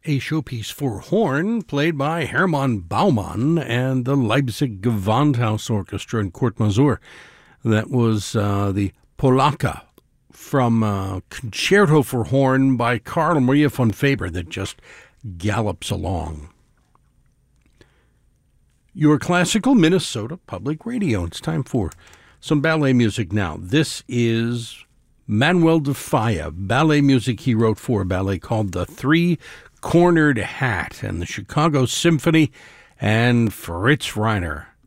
a showpiece for horn played by Hermann Baumann and the Leipzig Gewandhaus Orchestra in Court Mazur. That was the Polacca from Concerto for Horn by Carl Maria von Faber that just gallops along. Your classical Minnesota Public Radio. It's time for some ballet music now. This is Manuel de Falla, ballet music he wrote for a ballet called The Three-Cornered Hat, and the Chicago Symphony and Fritz Reiner.